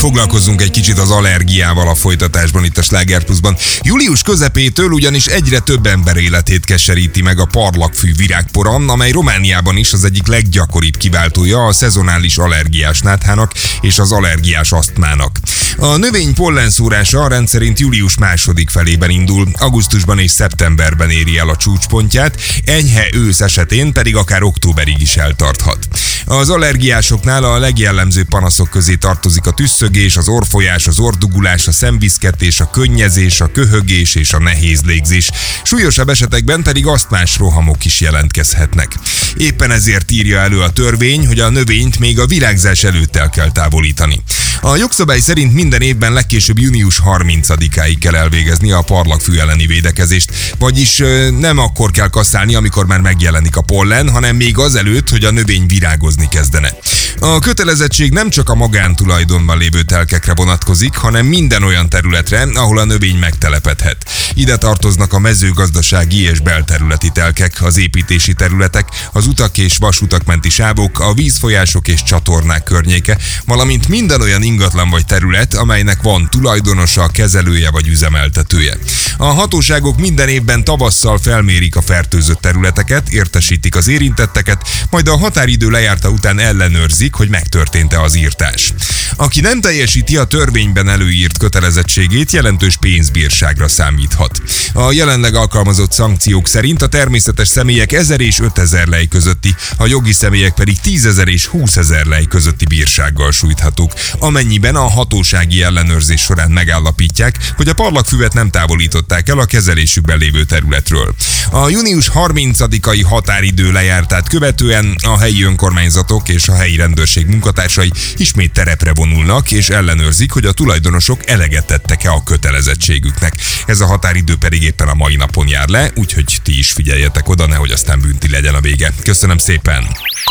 Foglalkozzunk egy kicsit az allergiával a folytatásban itt a Sláger Pluszban. Július közepétől ugyanis egyre több ember életét keseríti meg a parlagfű virágpora, amely Romániában is az egyik leggyakoribb kiváltója a szezonális allergiás náthának és az allergiás asztmának. A növény pollenszórása rendszerint július második felében indul, augusztusban és szeptemberben éri el a csúcspontját, enyhe ősz esetén pedig akár októberig is eltarthat. Az allergiásoknál a legjellemzőbb panaszok közé tartozik a tüsszögés, az orrfolyás, az orrdugulás, a szemviszketés, a könnyezés, a köhögés és a nehéz légzés. Súlyosabb esetekben pedig asztmás rohamok is jelentkezhetnek. Éppen ezért írja elő a törvény, hogy a növényt még a virágzás előtt el kell távolítani. A jogszabály szerint minden évben legkésőbb június 30-áig kell elvégezni a parlagfű elleni védekezést, vagyis nem akkor kell kasszálni, amikor már megjelenik a pollen, hanem még azelőtt, hogy a növény virágozni kezdene. A kötelezettség nem csak a magántulajdonban lévő telkekre vonatkozik, hanem minden olyan területre, ahol a növény megtelepedhet. Ide tartoznak a mezőgazdasági és belterületi telkek, az építési területek, az utak és vasutak menti sávok, a vízfolyások és csatornák környéke, valamint minden olyan ingatlan vagy terület, amelynek van tulajdonosa, kezelője vagy üzemeltetője. A hatóságok minden évben tavasszal felmérik a fertőzött területeket, értesítik az érintetteket, majd a határidő lejárta után ellenőrzik, hogy megtörtént-e az írtás. Aki nem teljesíti a törvényben előírt kötelezettségét, jelentős pénzbírságra számíthat. A jelenleg alkalmazott szankciók szerint a természetes személyek 1000 és 5000 lej közötti, a jogi személyek pedig 10 000 és 20 000 lej közötti bírsággal sújthatók, amennyiben a hatósági ellenőrzés során megállapítják, hogy a parlagfüvet nem távolították el a kezelésükben lévő területről. A június 30-ai határidő lejártát követően a helyi önkormányzatok és a helyi rendőrség munkatársai ismét terepre vonulnak és ellenőrzik, hogy a tulajdonosok eleget tettek-e a kötelezettségüknek. Ez a határidő pedig éppen a mai napon jár le, úgyhogy ti is figyeljetek oda, nehogy aztán bünti legyen a vége. Köszönöm szépen!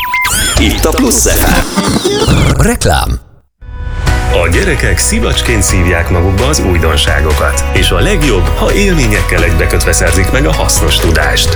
Itt a Plusz FM. Reklám. A gyerekek szivacsként szívják magukba az újdonságokat, és a legjobb, ha élményekkel egybekötve szerzik meg a hasznos tudást.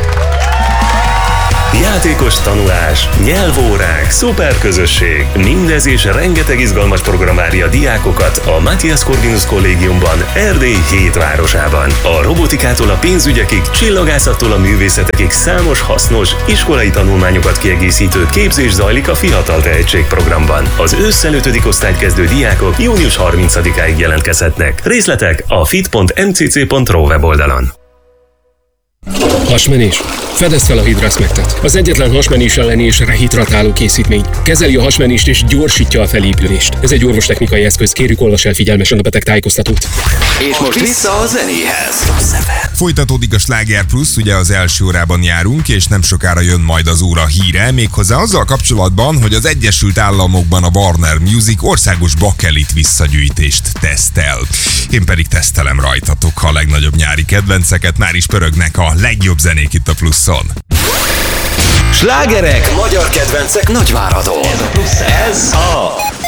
Játékos tanulás, nyelvórák, szuperközösség, mindez és rengeteg izgalmas program várja a diákokat a Matthias Corvinus Kollégiumban, Erdély 7 városában. A robotikától a pénzügyekig, csillagászattól a művészetekig számos hasznos, iskolai tanulmányokat kiegészítő képzés zajlik a Fiatal Tehetség programban. Az ősszel 5. osztályt kezdő diákok június 30-áig jelentkezhetnek. Részletek a fit.mcc.ro weboldalon. Hasmenés? Fedezd fel a Hidrasmectet. Az egyetlen hasmenés elleni és rehidratáló készítmény. Kezeli a hasmenést és gyorsítja a felépülést. Ez egy orvostechnikai eszköz, kérjük olvass el figyelmesen a beteg tájékoztatót. És most vissza a zenéhez. Folytatódik a Sláger Plusz, ugye az első órában járunk, és nem sokára jön majd az óra híre, méghozzá azzal kapcsolatban, hogy az Egyesült Államokban a Warner Music országos bakelit visszagyűjtést tesztel. Én pedig tesztelem rajtatok a legnagyobb nyári kedvenceket, már is pörögnek a legjobb zenék itt a Pluszon. Slágerek, magyar kedvencek Nagyváradon. Ez a